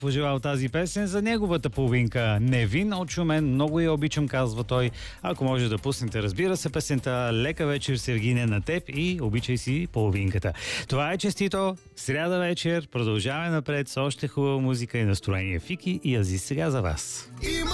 пожелал тази песен за неговата половинка Невин от Шумен. Много я обичам, казва той. Ако може да пуснете, разбира се, песента "Лека вечер, Сергине, на теб" и "Обичай си половинката". Това е честито. Сряда вечер. Продължаваме напред с още хубава музика и настроение. Фики и Азис сега за вас.